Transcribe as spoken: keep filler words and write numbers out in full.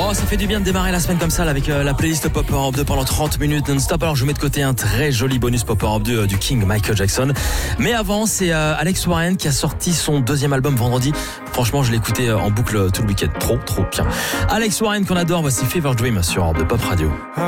Oh, ça fait du bien de démarrer la semaine comme ça là, avec euh, la playlist Pop Europe deux pendant trente minutes non-stop. Alors je mets de côté un très joli bonus Pop Europe deux euh, du King Michael Jackson. Mais avant, c'est euh, Alex Warren qui a sorti son deuxième album vendredi. Franchement, je l'ai écouté euh, en boucle euh, tout le week-end. Trop, trop bien. Alex Warren qu'on adore, voici Fever Dream sur Europe deux Pop Radio.